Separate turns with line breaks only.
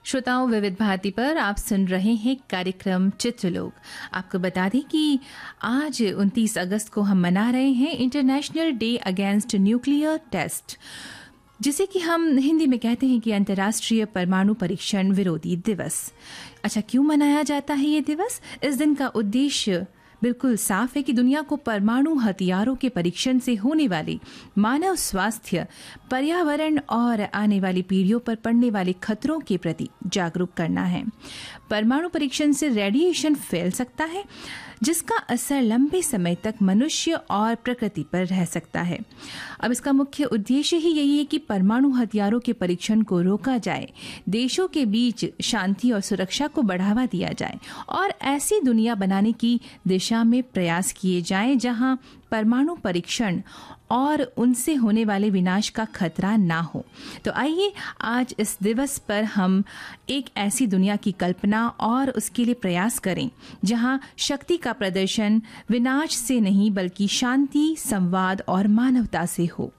श्रोताओं, विविध भारती पर आप सुन रहे हैं कार्यक्रम चित्रलोक। आपको बता दें कि आज 29 अगस्त को हम मना रहे हैं international day against nuclear test, जिसे कि हम हिंदी में कहते हैं कि अंतर्राष्ट्रीय परमाणु परीक्षण विरोधी दिवस। अच्छा, क्यों मनाया जाता है ये दिवस? इस दिन का उद्देश्य बिल्कुल साफ है कि दुनिया को परमाणु हथियारों के परीक्षण से होने वाले मानव स्वास्थ्य, पर्यावरण और आने वाली पीढ़ियों पर पड़ने वाले खतरों के प्रति जागरूक करना है। परमाणु परीक्षण से रेडिएशन फैल सकता है, जिसका असर लंबे समय तक मनुष्य और प्रकृति पर रह सकता है। अब इसका मुख्य उद्देश्य ही यही है कि परमाणु हथियारों के परीक्षण को रोका जाए, देशों के बीच शांति और सुरक्षा को बढ़ावा दिया जाए और ऐसी दुनिया बनाने की दिशा में प्रयास किए जाएं जहां परमाणु परीक्षण और उनसे होने वाले विनाश का खतरा ना हो। तो आइए आज इस दिवस पर हम एक ऐसी दुनिया की कल्पना और उसके लिए प्रयास करें जहां शक्ति का प्रदर्शन विनाश से नहीं बल्कि शांति, संवाद और मानवता से हो।